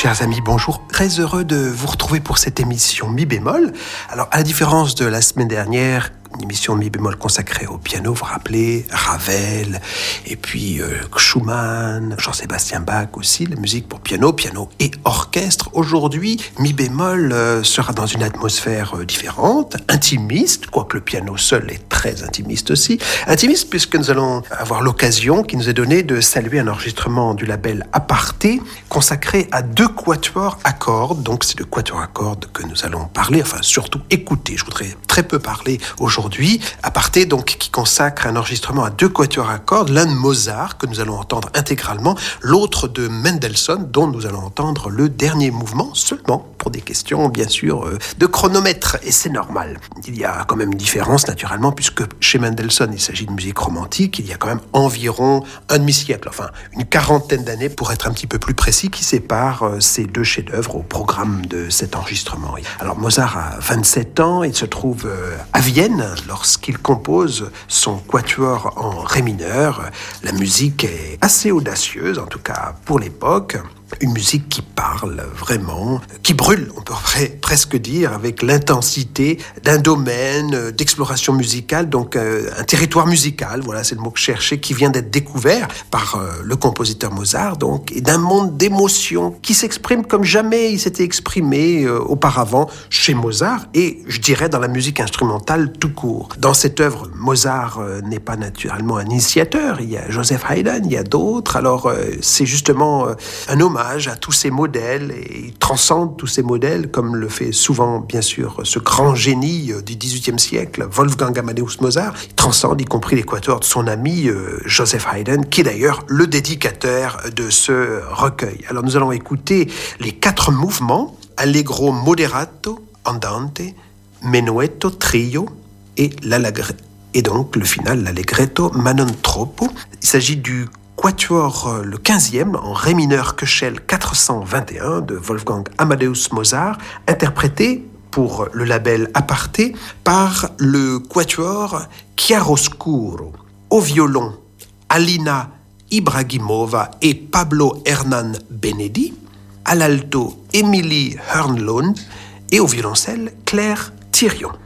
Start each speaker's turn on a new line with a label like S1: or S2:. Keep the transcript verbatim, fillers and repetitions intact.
S1: Chers amis, bonjour. Très heureux de vous retrouver pour cette émission Mi bémol. Alors, à la différence de la semaine dernière, une émission Mi bémol consacrée au piano, vous vous rappelez, Ravel, et puis euh, Schumann, Jean-Sébastien Bach aussi, la musique pour piano, piano et orchestre. Aujourd'hui, Mi bémol euh, sera dans une atmosphère euh, différente, intimiste, quoique le piano seul est très intimiste aussi. Intimiste puisque nous allons avoir l'occasion qui nous est donnée de saluer un enregistrement du label Aparté, consacré à deux quatuors à cordes. Donc c'est de quatuors à cordes que nous allons parler, enfin surtout écouter. Je voudrais très peu parler aujourd'hui. Aparté, donc, qui consacre un enregistrement à deux quatuors à cordes, l'un de Mozart, que nous allons entendre intégralement, l'autre de Mendelssohn, dont nous allons entendre le dernier mouvement, seulement pour des questions, bien sûr, de chronomètre, et c'est normal. Il y a quand même une différence, naturellement, puisque chez Mendelssohn, il s'agit de musique romantique, il y a quand même environ un demi-siècle, enfin, une quarantaine d'années, pour être un petit peu plus précis, qui séparent ces deux chefs-d'œuvre au programme de cet enregistrement. Alors, Mozart a vingt-sept ans, il se trouve à Vienne, lorsqu'il compose son quatuor en ré mineur. La musique est assez audacieuse, en tout cas pour l'époque. Une musique qui parle vraiment, qui brûle, on peut presque dire, avec l'intensité d'un domaine d'exploration musicale, donc euh, un territoire musical, voilà, c'est le mot que je cherchais, qui vient d'être découvert par euh, le compositeur Mozart, donc, et d'un monde d'émotions qui s'exprime comme jamais il s'était exprimé euh, auparavant chez Mozart, et je dirais dans la musique instrumentale tout court. Dans cette œuvre, Mozart euh, n'est pas naturellement un initiateur, il y a Joseph Haydn, il y a d'autres, alors euh, c'est justement euh, un hommage à tous ces modèles, et il transcende tous ces modèles, comme le fait souvent, bien sûr, ce grand génie du dix-huitième siècle, Wolfgang Amadeus Mozart. Il transcende, y compris l'équateur de son ami euh, Joseph Haydn, qui est d'ailleurs le dédicataire de ce recueil. Alors nous allons écouter les quatre mouvements, Allegro moderato, andante, menuetto, trio, et l'allegretto. Et donc, le final, l'allegretto, ma non troppo. Il s'agit du quatuor, le quinzième, en ré mineur Köchel quatre cent vingt et un de Wolfgang Amadeus Mozart, interprété pour le label Aparté par le quatuor Chiaroscuro. Au violon, Alina Ibragimova et Pablo Hernán Benedi. À l'alto, Émilie Hörnlund. Et au violoncelle, Claire Thirion.